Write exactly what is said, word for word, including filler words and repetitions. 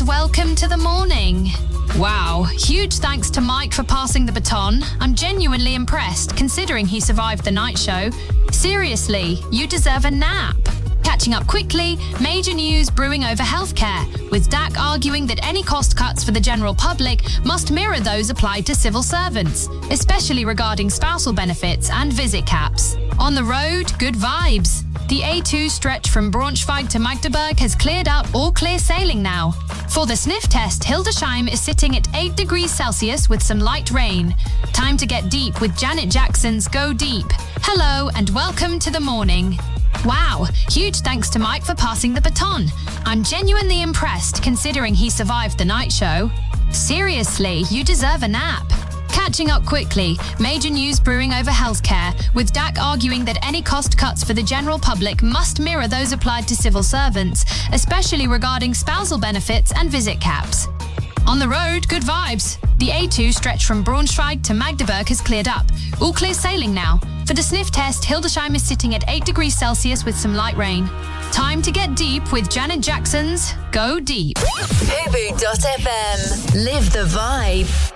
welcome to the morning. Wow, huge thanks to Mike for passing the baton. I'm genuinely impressed, considering he survived the night show. Seriously, you deserve a nap. Catching up quickly, major news brewing over healthcare, with D A C arguing that any cost cuts for the general public must mirror those applied to civil servants, especially regarding spousal benefits and visit caps. On the road, good vibes. The A two stretch from Braunschweig to Magdeburg has cleared up, all clear sailing now. For the sniff test, Hildesheim is sitting at eight degrees Celsius with some light rain. Time to get deep with Janet Jackson's Go Deep. Hello and welcome to the morning. Wow, huge thanks to Mike for passing the baton. I'm genuinely impressed considering he survived the night show. Seriously, you deserve a nap. Catching up quickly, major news brewing over healthcare, with D A C arguing that any cost cuts for the general public must mirror those applied to civil servants, especially regarding spousal benefits and visit caps. On the road, good vibes. The A two stretch from Braunschweig to Magdeburg has cleared up. All clear sailing now. For the sniff test, Hildesheim is sitting at eight degrees Celsius with some light rain. Time to get deep with Janet Jackson's Go Deep. Fubu dot f m. Live the vibe.